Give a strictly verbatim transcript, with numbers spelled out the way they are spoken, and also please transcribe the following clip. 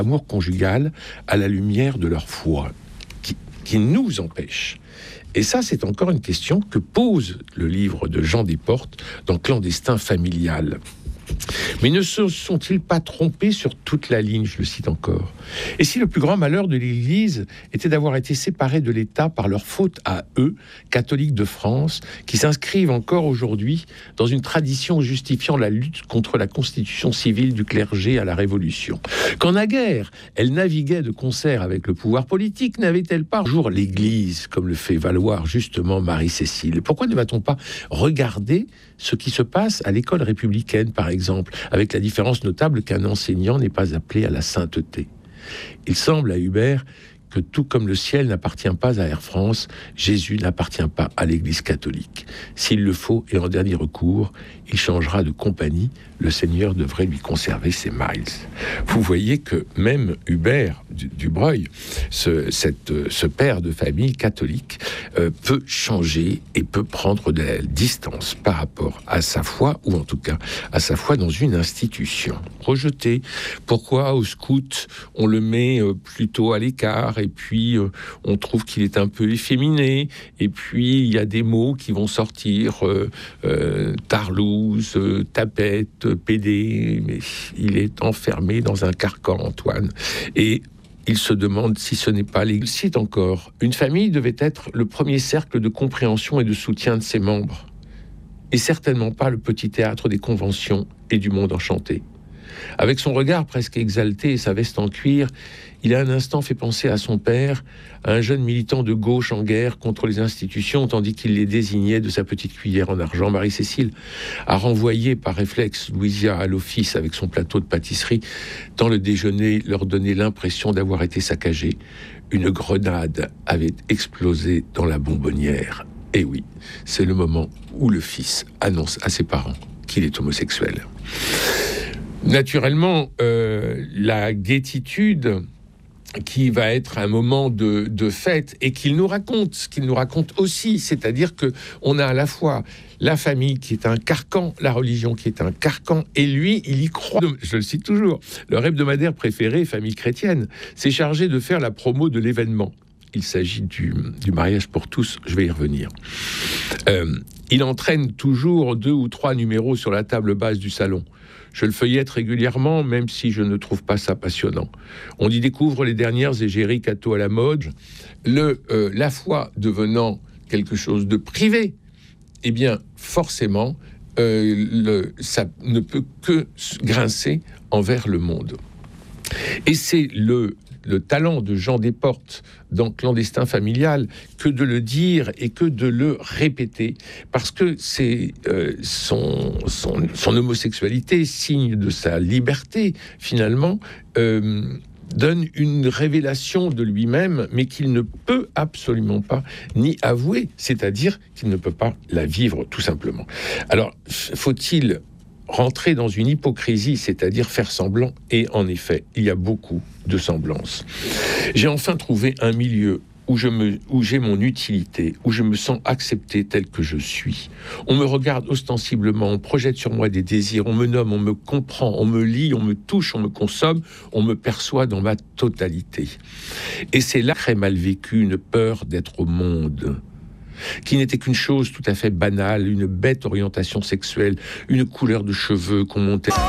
amour conjugal à la lumière de leur foi, qui, qui nous empêche. Et ça, c'est encore une question que pose le livre de Jean Desportes dans Clandestin familial. Mais ne se sont-ils pas trompés sur toute la ligne, je le cite encore. Et si le plus grand malheur de l'Église était d'avoir été séparée de l'État par leur faute à eux, catholiques de France, qui s'inscrivent encore aujourd'hui dans une tradition justifiant la lutte contre la constitution civile du clergé à la Révolution. Quand naguère, elle naviguait de concert avec le pouvoir politique, n'avait-elle pas toujours l'Église, comme le fait valoir justement Marie-Cécile? Pourquoi ne va-t-on pas regarder ce qui se passe à l'école républicaine, par exemple, avec la différence notable qu'un enseignant n'est pas appelé à la sainteté? Il semble à Hubert que tout comme le ciel n'appartient pas à Air France, Jésus n'appartient pas à l'Église catholique. S'il le faut, et en dernier recours, il changera de compagnie, le Seigneur devrait lui conserver ses miles. Vous voyez que même Hubert Dubreuil, ce, cette, ce père de famille catholique, euh, peut changer et peut prendre de la distance par rapport à sa foi, ou en tout cas à sa foi dans une institution. Rejeté. Pourquoi au scout on le met euh, plutôt à l'écart, et puis euh, on trouve qu'il est un peu efféminé, et puis il y a des mots qui vont sortir, euh, euh, tarlouse, euh, tapette, pédé, mais il est enfermé dans un carcan, Antoine. Et il se demande si ce n'est pas l'Église. Cite encore, une famille devait être le premier cercle de compréhension et de soutien de ses membres, et certainement pas le petit théâtre des conventions et du monde enchanté. Avec son regard presque exalté et sa veste en cuir, il a un instant fait penser à son père, à un jeune militant de gauche en guerre contre les institutions, tandis qu'il les désignait de sa petite cuillère en argent. Marie-Cécile a renvoyé par réflexe Louisia à l'office avec son plateau de pâtisserie, tant le déjeuner leur donnait l'impression d'avoir été saccagé. Une grenade avait explosé dans la bonbonnière. Et oui, c'est le moment où le fils annonce à ses parents qu'il est homosexuel. Naturellement, euh, la gaétitude qui va être un moment de, de fête et qu'il nous raconte, ce qu'il nous raconte aussi, c'est-à-dire que on a à la fois la famille qui est un carcan, la religion qui est un carcan, et lui, il y croit. Je le cite toujours. Leur hebdomadaire préféré, Famille chrétienne, s'est chargé de faire la promo de l'événement. Il s'agit du, du mariage pour tous, je vais y revenir. Euh, il entraîne toujours deux ou trois numéros sur la table basse du salon. Je le feuillette régulièrement, même si je ne trouve pas ça passionnant. On y découvre les dernières égéries catho à la mode. Le, euh, la foi devenant quelque chose de privé, eh bien, forcément, euh, le, ça ne peut que grincer envers le monde. Et c'est le... le talent de Jean Desportes dans Clandestin familial que de le dire et que de le répéter, parce que c'est euh, son, son, son homosexualité, signe de sa liberté, finalement, euh, donne une révélation de lui-même, mais qu'il ne peut absolument pas ni avouer, c'est-à-dire qu'il ne peut pas la vivre, tout simplement. Alors, faut-il rentrer dans une hypocrisie, c'est-à-dire faire semblant? Et en effet, il y a beaucoup de semblances. J'ai enfin trouvé un milieu où, je me, où j'ai mon utilité, où je me sens accepté tel que je suis. On me regarde ostensiblement, on projette sur moi des désirs, on me nomme, on me comprend, on me lit, on me touche, on me consomme, on me perçoit dans ma totalité. Et c'est là, très mal vécu, une peur d'être au monde, qui n'était qu'une chose tout à fait banale, une bête orientation sexuelle, une couleur de cheveux qu'on montait...